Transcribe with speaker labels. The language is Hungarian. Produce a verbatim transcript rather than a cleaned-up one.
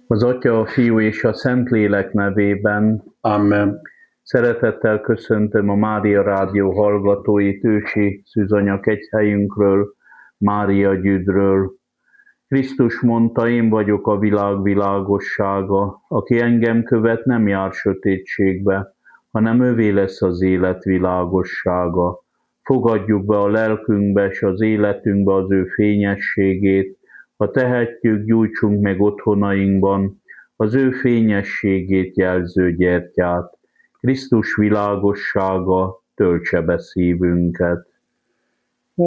Speaker 1: Az Atya, a Fiú és a Szentlélek nevében.
Speaker 2: Amen.
Speaker 1: Szeretettel köszöntöm a Mária Rádió hallgatóit ősi szűzanyak egyhelyünkről, Mária Gyüdről. Krisztus mondta, én vagyok a világ világossága, aki engem követ, nem jár sötétségbe, hanem övé lesz az élet világossága. Fogadjuk be a lelkünkbe és az életünkbe az ő fényességét, ha tehetjük, gyújtsunk meg otthonainkban az ő fényességét jelző gyertyát. Krisztus világossága töltse be szívünket.